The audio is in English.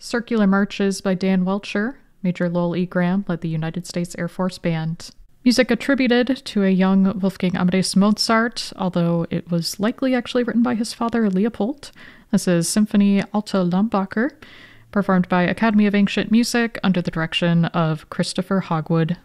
Circular Marches by Dan Welcher. Major Lowell E. Graham led the United States Air Force Band. Music attributed to a young Wolfgang Amadeus Mozart, although it was likely actually written by his father, Leopold. This is Symphony Alta Lambacher, performed by Academy of Ancient Music under the direction of Christopher Hogwood.